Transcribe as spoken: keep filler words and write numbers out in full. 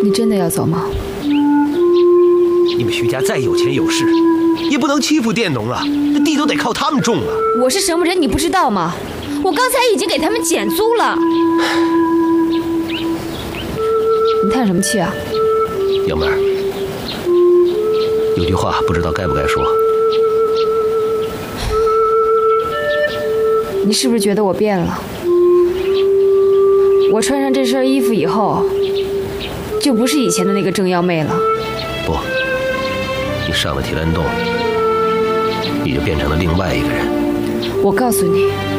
你真的要走吗？ 你们徐家再有钱有势，也不能欺负佃农啊，这地都得靠他们种啊。 我是什么人你不知道吗？我刚才已经给他们减租了。你叹什么气啊？ 杨妹儿，有句话不知道该不该说。 你是不是觉得我变了？我穿上这身衣服以后，就不是以前的那个正妖妹了。 不，你上了提篮洞，你就变成了另外一个人。 我告诉你，